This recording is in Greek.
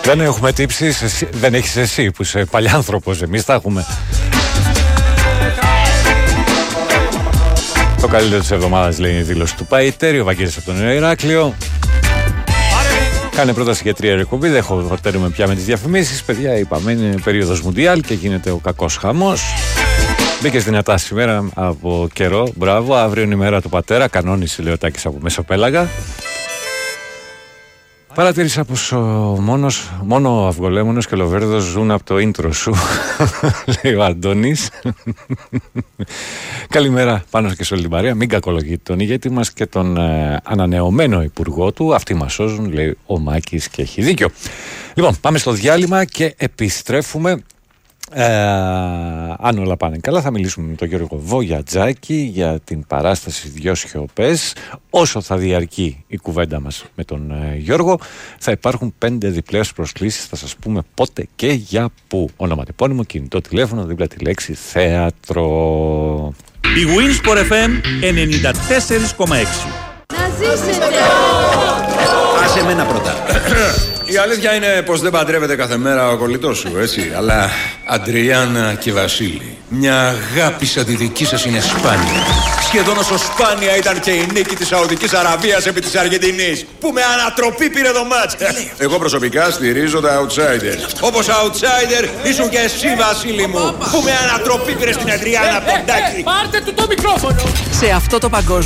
Δεν έχουμε τύψεις, δεν έχεις εσύ που είσαι παλιάνθρωπος, εμείς τα έχουμε. Το καλύτερο της εβδομάδας, λέει η δήλωση του Παϊτέρη, ο Βαγγέλης από τον Ηράκλειο. Κάνε πρόταση για 3 εκπομπή, δεν χορταίνουμε πια με τις διαφημίσεις. Παιδιά, είπαμε, είναι περίοδος Μουντιάλ και γίνεται ο κακός χαμός. Μπήκες δυνατά σήμερα από καιρό, μπράβο. Αύριο είναι η μέρα του πατέρα, κανόνισε, λέει ο Τάκης από Μεσοπέλαγα. Παρατήρησα πως μόνο ο Αυγολέμονος και ο Λοβέρδος ζουν από το intro σου, λέει ο Αντώνης. Καλημέρα πάνω και σε όλη την παρέα. Μην κακολογείτε τον ηγέτη μας και τον ανανεωμένο υπουργό του. Αυτοί μας σώζουν, λέει ο Μάκης, και έχει δίκιο. Λοιπόν, πάμε στο διάλειμμα και επιστρέφουμε. Αν όλα πάνε καλά, θα μιλήσουμε με τον Γιώργο Βογιατζάκη για την παράσταση Δυο Σιωπές. Όσο θα διαρκεί η κουβέντα μας με τον Γιώργο, θα υπάρχουν 5 διπλές προσκλήσεις. Θα σας πούμε πότε και για πού. Ονοματεπώνυμο, κινητό τηλέφωνο, δίπλα τη λέξη θέατρο. Η Winsport FM 94,6. Να ζήσετε! Άσε εμένα πρώτα. Η αλήθεια είναι πως δεν παντρεύεται κάθε μέρα ο κολλητός σου, έτσι. Αλλά Αντριάννα και Βασίλη, μια αγάπη σαν τη δική σας είναι σπάνια. Σχεδόν όσο σπάνια ήταν και η νίκη της Σαουδικής Αραβίας επί της Αργεντινής, που με ανατροπή πήρε το μάτς. Εγώ προσωπικά στηρίζω τα outsider. Όπως outsider ήσουν και εσύ, Βασίλη μου, που με ανατροπή πήρε στην Αντριάννα από τον Τάκη. Πάρτε του το μικρόφωνο! Σε αυτό το παγκόσμιο